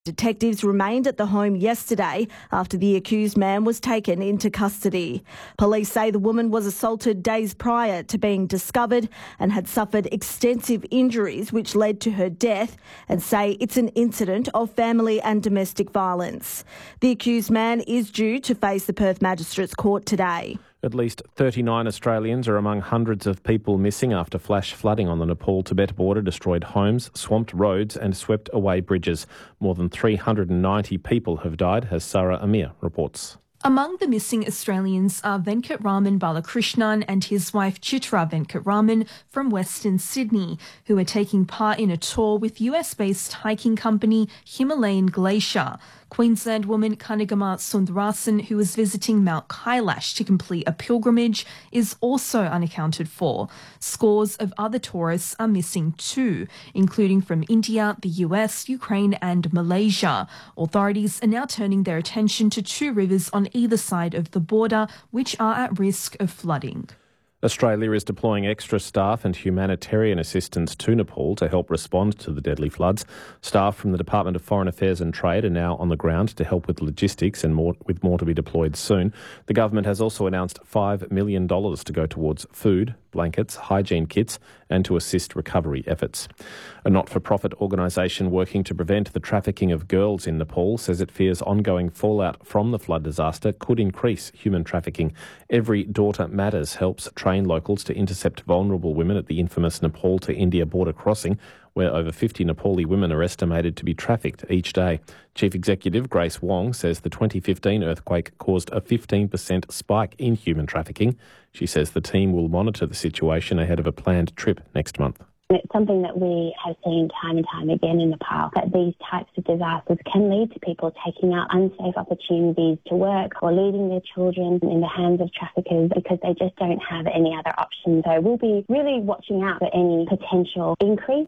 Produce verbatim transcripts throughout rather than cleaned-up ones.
Detectives remained at the home yesterday after the accused man was taken into custody. Police say the woman was assaulted days prior to being discovered and had suffered extensive injuries which led to her death, and say it's an incident of family and domestic violence. The accused man is due to face the Perth Magistrates Court today. At least thirty-nine Australians are among hundreds of people missing after flash flooding on the Nepal-Tibet border destroyed homes, swamped roads and swept away bridges. More than three hundred ninety people have died, as Sarah Amir reports. Among the missing Australians are Venkatraman Balakrishnan and his wife Chitra Venkatraman from Western Sydney, who are taking part in a tour with U S-based hiking company Himalayan Glacier. Queensland woman Kanigama Sundarasan, who was visiting Mount Kailash to complete a pilgrimage, is also unaccounted for. Scores of other tourists are missing too, including from India, the U S, Ukraine and Malaysia. Authorities are now turning their attention to two rivers on either side of the border, which are at risk of flooding. Australia is deploying extra staff and humanitarian assistance to Nepal to help respond to the deadly floods. Staff from the Department of Foreign Affairs and Trade are now on the ground to help with logistics, and more, with more to be deployed soon. The government has also announced five million dollars to go towards food, blankets, hygiene kits and to assist recovery efforts. A not-for-profit organisation working to prevent the trafficking of girls in Nepal says it fears ongoing fallout from the flood disaster could increase human trafficking. Every Daughter Matters helps train locals to intercept vulnerable women at the infamous Nepal to India border crossing, where over fifty Nepali women are estimated to be trafficked each day. Chief Executive Grace Wong says the twenty fifteen earthquake caused a fifteen percent spike in human trafficking. She says the team will monitor the situation ahead of a planned trip next month. It's something that we have seen time and time again in Nepal, that these types of disasters can lead to people taking up unsafe opportunities to work or leaving their children in the hands of traffickers because they just don't have any other options. So we'll be really watching out for any potential increase.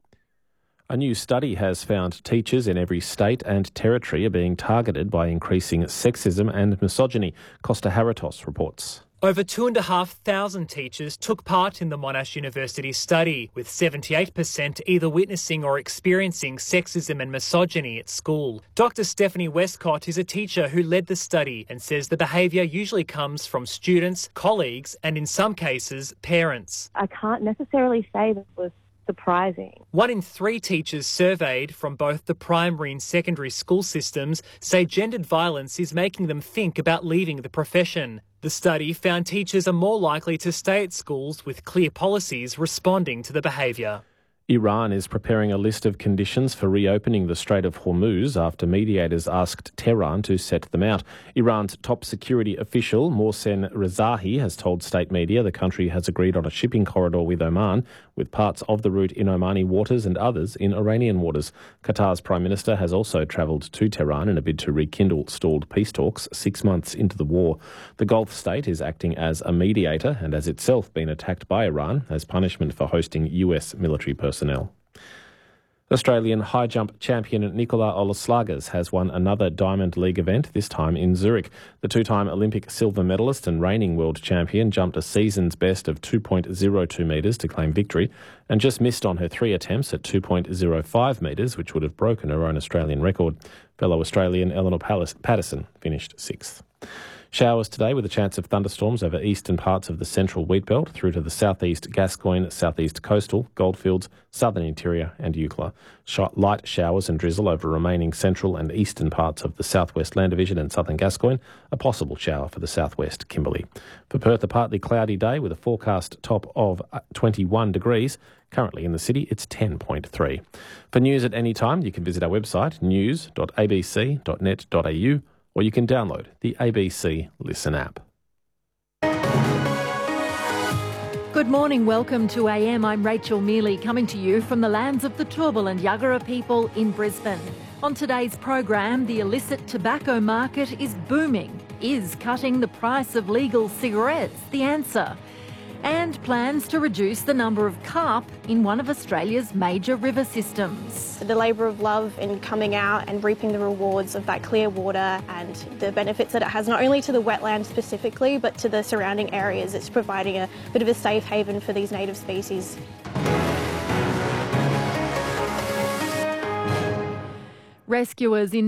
A new study has found teachers in every state and territory are being targeted by increasing sexism and misogyny. Costa Haratos reports. Over two and a half thousand teachers took part in the Monash University study, with seventy-eight percent either witnessing or experiencing sexism and misogyny at school. Doctor Stephanie Westcott is a teacher who led the study and says the behaviour usually comes from students, colleagues and in some cases, parents. I can't necessarily say that was surprising. One in three teachers surveyed from both the primary and secondary school systems say gendered violence is making them think about leaving the profession. The study found teachers are more likely to stay at schools with clear policies responding to the behaviour. Iran is preparing a list of conditions for reopening the Strait of Hormuz after mediators asked Tehran to set them out. Iran's top security official, Mohsen Rezaei, has told state media the country has agreed on a shipping corridor with Oman, with parts of the route in Omani waters and others in Iranian waters. Qatar's Prime Minister has also travelled to Tehran in a bid to rekindle stalled peace talks six months into the war. The Gulf state is acting as a mediator and has itself been attacked by Iran as punishment for hosting U S military personnel. Personnel. Australian high jump champion Nicola Olaslagas has won another Diamond League event, this time in Zurich. The two-time Olympic silver medalist and reigning world champion jumped a season's best of two point oh two metres to claim victory and just missed on her three attempts at two point oh five metres, which would have broken her own Australian record. Fellow Australian Eleanor Patterson finished sixth. Showers today with a chance of thunderstorms over eastern parts of the central wheatbelt through to the southeast Gascoyne, southeast coastal, Goldfields, southern interior and Eucla. Light showers and drizzle over remaining central and eastern parts of the southwest Land Division and southern Gascoyne. A possible shower for the southwest Kimberley. For Perth, a partly cloudy day with a forecast top of twenty-one degrees. Currently in the city, it's ten point three. For news at any time, you can visit our website, news dot a b c dot net dot a u, or you can download the A B C Listen app. Good morning, welcome to A M. I'm Rachel Mealy, coming to you from the lands of the Turrbal and Yagara people in Brisbane. On today's program, the illicit tobacco market is booming. Is cutting the price of legal cigarettes the answer? And plans to reduce the number of carp in one of Australia's major river systems. The labour of love in coming out and reaping the rewards of that clear water and the benefits that it has not only to the wetland specifically but to the surrounding areas. It's providing a bit of a safe haven for these native species. Rescuers in